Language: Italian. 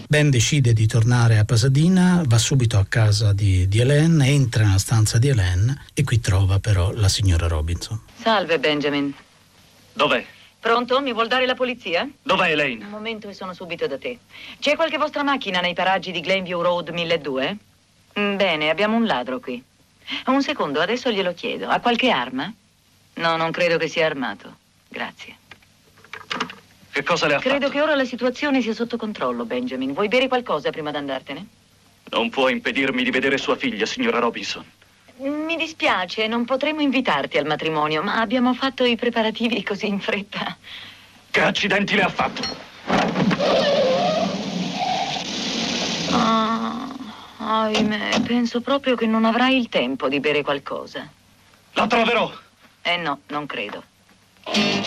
Ben decide di tornare a Pasadena, va subito a casa di Elaine, entra nella stanza di Elaine e qui trova però la signora Robinson. Salve, Benjamin. Dov'è? Pronto? Mi vuol dare la polizia? Dov'è Elaine? Un momento e sono subito da te. C'è qualche vostra macchina nei paraggi di Glenview Road 1200? Bene, abbiamo un ladro qui. Un secondo, adesso glielo chiedo. Ha qualche arma? No, non credo che sia armato. Grazie. Che cosa le ha Credo fatto? che ora la situazione sia sotto controllo, Benjamin. Vuoi bere qualcosa prima di andartene? Non può impedirmi di vedere sua figlia, signora Robinson. Mi dispiace, non potremo invitarti al matrimonio, ma abbiamo fatto i preparativi così in fretta. Che accidenti le ha fatto? Ahimè, penso proprio che non avrai il tempo di bere qualcosa. La troverò! No, non credo.